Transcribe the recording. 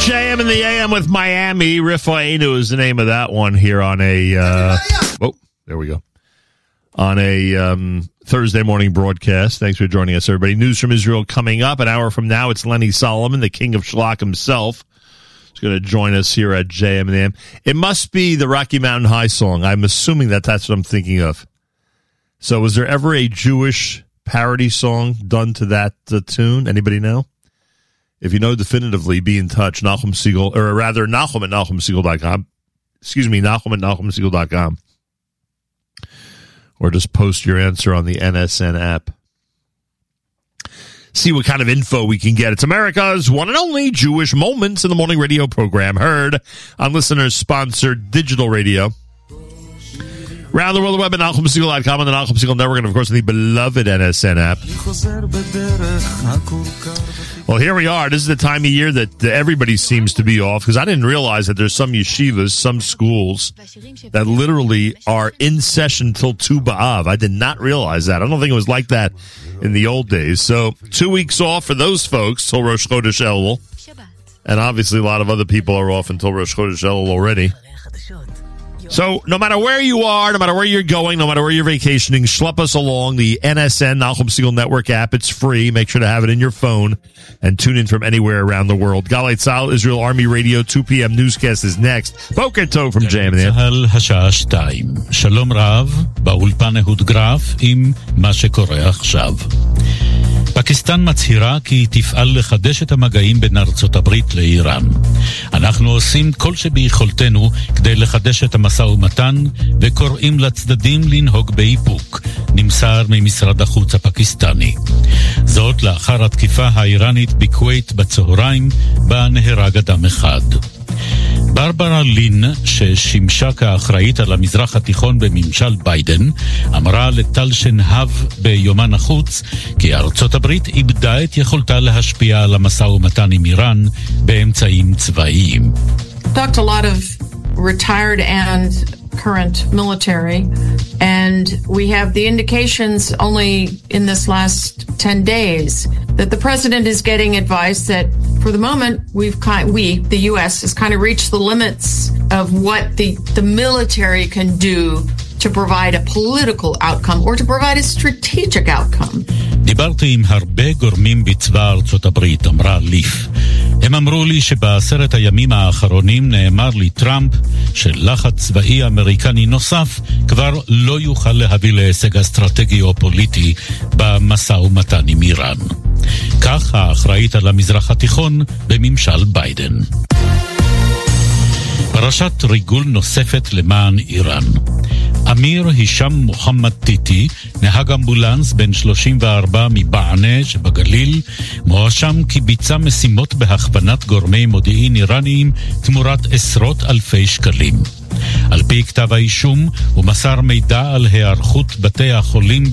JM in the AM with Miami. Rifainu is the name of that one here on a, there we go. On a Thursday morning broadcast. Thanks for joining us, everybody. News from Israel coming up. An hour from now, it's Lenny Solomon, the king of Shlach himself. He's going to join us here at JM in the AM. It must be the Rocky Mountain High song. I'm assuming that's what I'm thinking of. So was there ever a Jewish parody song done to that tune? Anybody know? If you know definitively, be in touch. Nahum Siegel, or rather, Nahum at NahumSiegel.com. Excuse me, Nahum at NahumSiegel.com. Or just post your answer on the NSN app. See what kind of info we can get. It's America's one and only Jewish Moments in the Morning radio program, heard on listeners-sponsored digital radio. Around the world, the web at NahumSiegel.com, on the Nahum Siegel Network, and of course on the beloved NSN app. Well, here we are. This is the time of year that everybody seems to be off, because I didn't realize that there's some yeshivas, some schools, that literally are in session till Tu B'Av. I did not realize that. I don't think it was like that in the old days. So 2 weeks off for those folks till Rosh Chodesh Elul. And obviously a lot of other people are off until Rosh Chodesh Elul already. So no matter where you are, no matter where you're going, no matter where you're vacationing, schlep us along the NSN Nahum Siegel Network app. It's free. Make sure to have it in your phone and tune in from anywhere around the world. Galei Tzahal, Israel Army Radio, 2 p.m. newscast is next. Boker Tov from JM. צהל השעה 2. שלום רב, באולפן אהוד גרף עם מה שקורה עכשיו. פקיסטן מצהירה כי היא תפעל לחדש את המגעים בין ארצות הברית לאיראן. אנחנו עושים כל שביכולתנו כדי לחדש את המשא ומתן וקוראים לצדדים לנהוג באיפוק, נמסר ממשרד החוץ הפקיסטני. זאת לאחר התקיפה האיראנית בכווית בצהריים, בה נהרג אדם אחד. ברברה לין, ששימשה כאחראית על המזרח התיכון בממשל ביידן, אמרה לטל שנהב ביומן החוץ כי ארצות הברית איבדה את יכולתה להשפיע על המשא ומתן עם איראן באמצעים צבאיים. Talked a lot of retired and current military, and we have the indications only in this last 10 days that the president is getting advice that for the moment the U.S. has kind of reached the limits of what the military can do to provide a political outcome or to provide a strategic outcome. דיברתי עם הרבה גורמים בצבא ארצות הברית, אמרה ליף. הם אמרו לי שבעשרת הימים האחרונים נאמר לי טראמפ שלחץ צבאי אמריקני נוסף כבר לא יוכל להביא להישג אסטרטגי או פוליטי במשא ומתן עם איראן. כך האחראית על המזרח התיכון בממשל ביידן. פרשת ריגול נוספת למען איראן. אמיר הישם מוחמד טיטי, נהג אמבולנס בן 34 מבענה שבגליל, מואשם כי ביצע משימות בהכוונת גורמי מודיעין איראניים תמורת עשרות אלפי שקלים. על פי כתב האישום הוא מסר מידע על היערכות בתי החולים